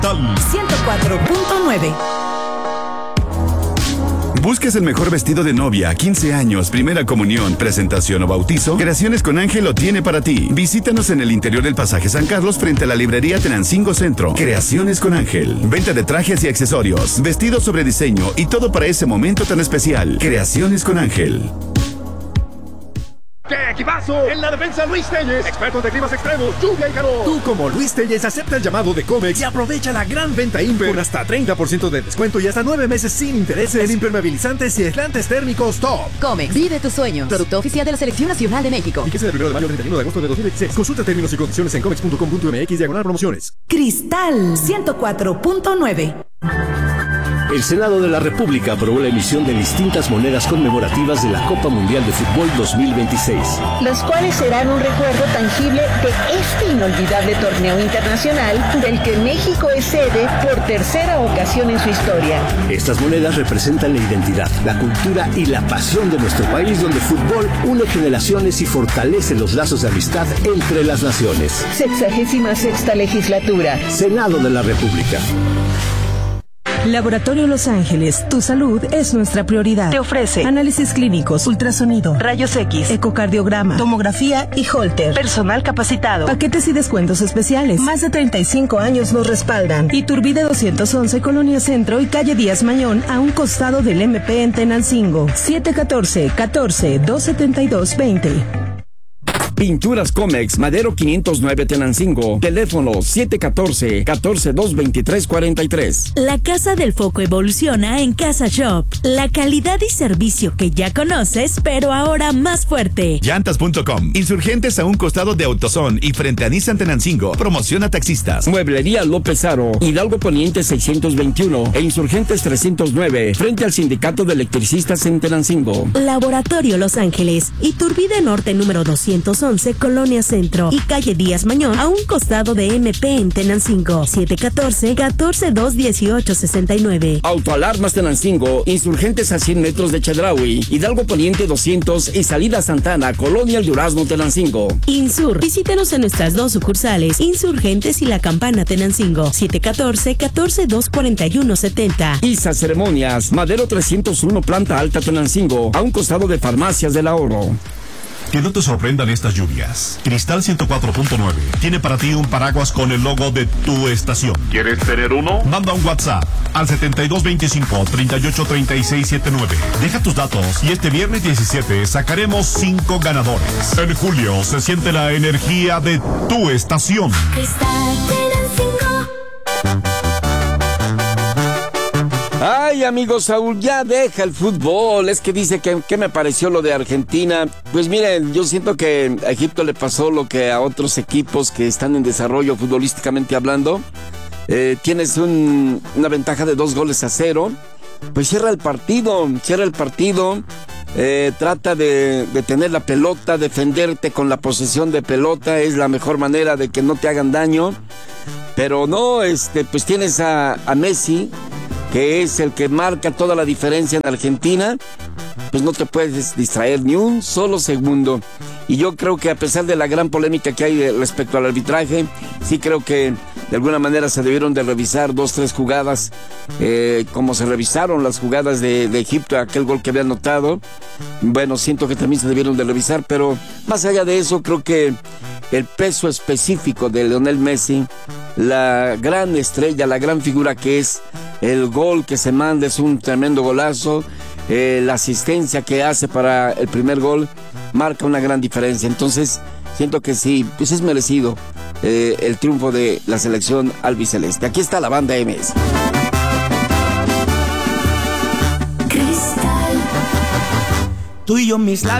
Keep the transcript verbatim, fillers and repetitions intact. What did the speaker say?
ciento cuatro punto nueve. ¿Buscas el mejor vestido de novia, quince años, primera comunión, presentación o bautizo? Creaciones con Ángel lo tiene para ti. Visítanos en el interior del Pasaje San Carlos frente a la librería Tenancingo Centro. Creaciones con Ángel. Venta de trajes y accesorios, vestidos sobre diseño y todo para ese momento tan especial. Creaciones con Ángel. ¡Qué equipazo! En la defensa, Luis Telles, expertos de climas extremos, lluvia y calor. Tú, como Luis Telles, acepta el llamado de Comex y aprovecha la gran venta Imper con hasta treinta por ciento de descuento y hasta nueve meses sin intereses en impermeabilizantes y aislantes térmicos top. Comex, vive tus sueños. Producto oficial de la Selección Nacional de México. Y que sea del primero de mayo al treinta y uno de agosto de dos mil veintiséis. Consulta términos y condiciones en comex punto com punto m x diagonal promociones. Cristal ciento cuatro punto nueve. El Senado de la República aprobó la emisión de distintas monedas conmemorativas de la Copa Mundial de Fútbol dos mil veintiséis. Las cuales serán un recuerdo tangible de este inolvidable torneo internacional del que México es sede por tercera ocasión en su historia. Estas monedas representan la identidad, la cultura y la pasión de nuestro país, donde el fútbol une generaciones y fortalece los lazos de amistad entre las naciones. Sexagésima sexta legislatura. Senado de la República. Laboratorio Los Ángeles, tu salud es nuestra prioridad. Te ofrece análisis clínicos, ultrasonido, rayos X, ecocardiograma, tomografía y Holter. Personal capacitado. Paquetes y descuentos especiales. Más de treinta y cinco años nos respaldan. Iturbide doscientos once, Colonia Centro y calle Díaz Mañón, a un costado del M P en Tenancingo. siete uno cuatro, catorce, dos setenta y dos, veinte. Pinturas Comex, Madero quinientos nueve Tenancingo. Teléfono siete uno cuatro, catorce, dos veintitrés, cuarenta y tres. La Casa del Foco evoluciona en Casa Shop. La calidad y servicio que ya conoces, pero ahora más fuerte. Llantas punto com. Insurgentes a un costado de AutoZone y frente a Nissan Tenancingo. Promoción a taxistas. Mueblería López Aro, Hidalgo Poniente seiscientos veintiuno e Insurgentes trescientos nueve, frente al Sindicato de Electricistas en Tenancingo. Laboratorio Los Ángeles, Iturbide Norte número doscientos once, Colonia Centro y calle Díaz Mañón, a un costado de M P en Tenancingo. siete uno cuatro, catorce, dos dieciocho, sesenta y nueve. Autoalarmas Tenancingo, Insurgentes a cien metros de Chedraui, Hidalgo Poniente doscientos y Salida Santana, Colonia El Durazno, Tenancingo. Insur, visítanos en nuestras dos sucursales, Insurgentes y La Campana, Tenancingo. siete uno cuatro, catorce, dos cuarenta y uno, setenta. Isa Ceremonias, Madero trescientos uno, planta alta, Tenancingo, a un costado de Farmacias del Ahorro. Que no te sorprendan estas lluvias. Cristal ciento cuatro punto nueve tiene para ti un paraguas con el logo de tu estación. ¿Quieres tener uno? Manda un WhatsApp al setenta y dos veinticinco, treinta y ocho, treinta y seis, setenta y nueve. Deja tus datos y este viernes diecisiete sacaremos cinco ganadores. En julio se siente la energía de tu estación. Cristal Tenancingo. Ay, amigo Saúl, ya deja el fútbol. Es que dice que ¿qué me pareció lo de Argentina? Pues miren, yo siento que a Egipto le pasó lo que a otros equipos que están en desarrollo futbolísticamente hablando. Eh, tienes un, una ventaja de dos goles a cero. Pues cierra el partido, cierra el partido. Eh, trata de, de tener la pelota, defenderte con la posesión de pelota. Es la mejor manera de que no te hagan daño. Pero no, este, pues tienes a, a Messi, que es el que marca toda la diferencia en Argentina. Pues no te puedes distraer ni un solo segundo. Y yo creo que a pesar de la gran polémica que hay respecto al arbitraje, sí creo que de alguna manera se debieron de revisar dos, tres jugadas, eh, como se revisaron las jugadas de, de Egipto, aquel gol que había anotado. Bueno, siento que también se debieron de revisar, pero más allá de eso, creo que el peso específico de Lionel Messi, la gran estrella, la gran figura que es, el gol que se manda es un tremendo golazo, eh, la asistencia que hace para el primer gol marca una gran diferencia. Entonces siento que sí, pues es merecido eh, el triunfo de la selección albiceleste. Aquí está la banda M S. Cristal. Tú y yo, mis labios